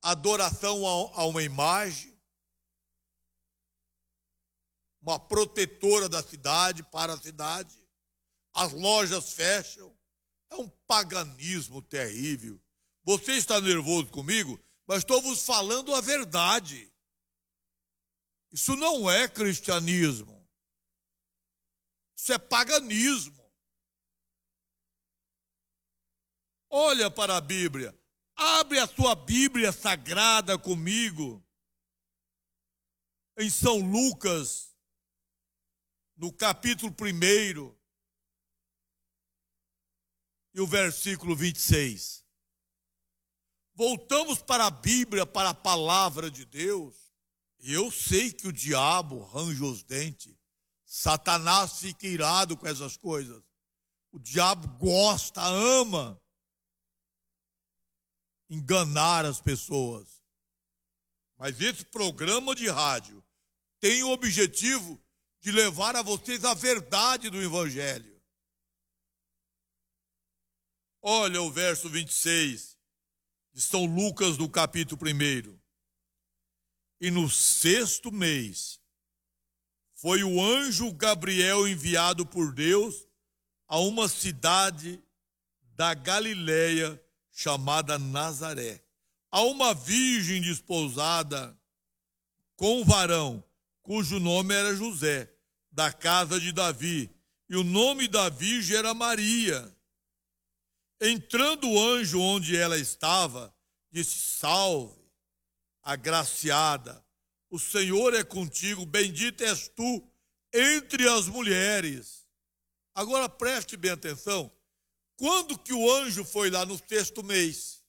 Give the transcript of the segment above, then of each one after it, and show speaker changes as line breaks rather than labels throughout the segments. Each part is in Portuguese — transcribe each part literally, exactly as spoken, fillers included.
adoração a uma imagem, uma protetora da cidade, para a cidade. As lojas fecham. É um paganismo terrível. Você está nervoso comigo, mas estou vos falando a verdade. Isso não é cristianismo. Isso é paganismo. Olha para a Bíblia. Abre a sua Bíblia sagrada comigo. Em São Lucas, no capítulo primeiro, e o versículo vinte e seis. Voltamos para a Bíblia, para a palavra de Deus. E eu sei que o diabo range os dentes. Satanás fica irado com essas coisas. O diabo gosta, ama enganar as pessoas. Mas esse programa de rádio tem o objetivo de levar a vocês a verdade do Evangelho. Olha o verso vinte e seis de São Lucas, no capítulo primeiro. E no sexto mês foi o anjo Gabriel enviado por Deus a uma cidade da Galileia chamada Nazaré, a uma virgem desposada com um varão, cujo nome era José, da casa de Davi, e o nome da virgem era Maria. Entrando o anjo onde ela estava, disse: salve, agraciada, o Senhor é contigo, bendita és tu entre as mulheres. Agora preste bem atenção. Quando que o anjo foi lá no sexto mês?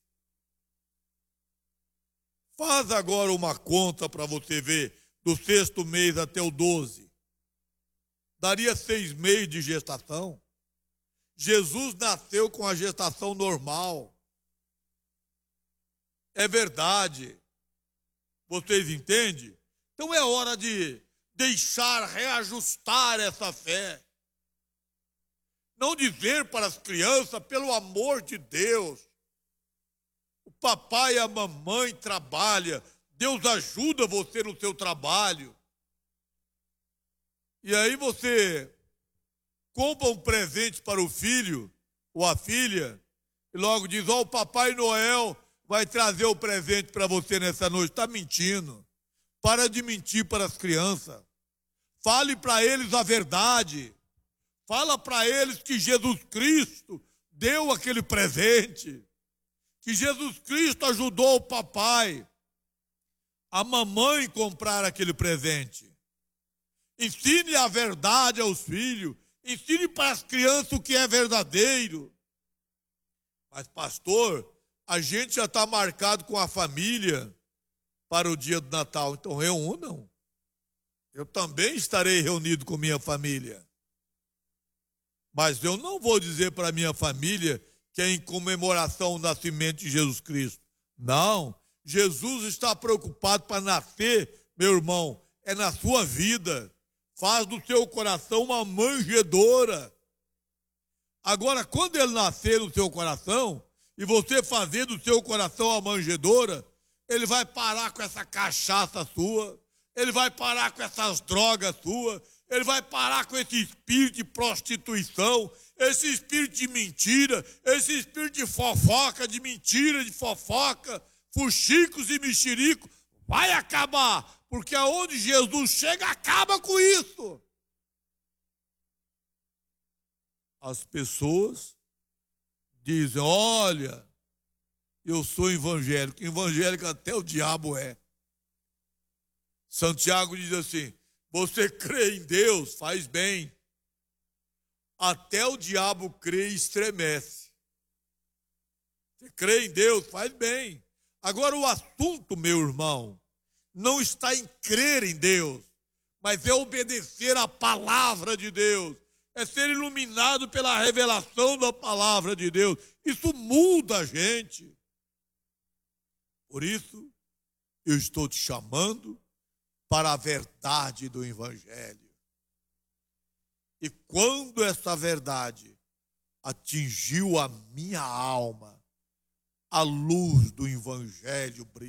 Faz agora uma conta para você ver, do sexto mês até o doze. Daria seis meses de gestação. Jesus nasceu com a gestação normal. É verdade. Vocês entendem? Então é hora de deixar reajustar essa fé. Não dizer para as crianças, pelo amor de Deus, o papai e a mamãe trabalham, Deus ajuda você no seu trabalho. E aí você compra um presente para o filho ou a filha e logo diz: ó, o Papai Noel vai trazer o presente para você nessa noite. Está mentindo. Para de mentir para as crianças. Fale para eles a verdade. Fala para eles que Jesus Cristo deu aquele presente. Que Jesus Cristo ajudou o papai, a mamãe comprar aquele presente. Ensine a verdade aos filhos. Ensine para as crianças o que é verdadeiro. Mas, pastor, a gente já está marcado com a família para o dia do Natal. Então reúnam. Eu também estarei reunido com minha família. Mas eu não vou dizer para a minha família que é em comemoração ao nascimento de Jesus Cristo. Não. Jesus está preocupado para nascer, meu irmão, é na sua vida. Faz do seu coração uma manjedoura. Agora, quando ele nascer no seu coração, e você fazer do seu coração a manjedoura, ele vai parar com essa cachaça sua, ele vai parar com essas drogas suas, ele vai parar com esse espírito de prostituição, esse espírito de mentira, esse espírito de fofoca, de mentira, de fofoca, fuxicos e mexericos, vai acabar, porque aonde Jesus chega, acaba com isso. As pessoas dizem: olha, eu sou evangélico. Evangélico até o diabo é. Santiago diz assim: você crê em Deus, faz bem. Até o diabo crê e estremece. Você crê em Deus, faz bem. Agora o assunto, meu irmão, não está em crer em Deus, mas é obedecer à palavra de Deus. É ser iluminado pela revelação da palavra de Deus. Isso muda a gente. Por isso, eu estou te chamando para a verdade do Evangelho. E quando essa verdade atingiu a minha alma, a luz do Evangelho brilhou.